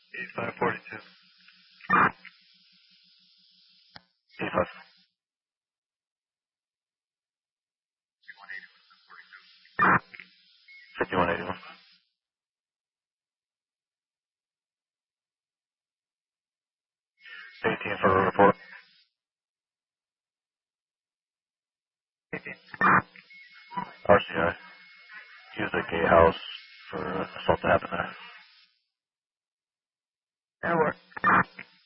8542. 85. 5181. 18 for a report. 18. RCI. Use the gatehouse for assault to happen there. That'll work.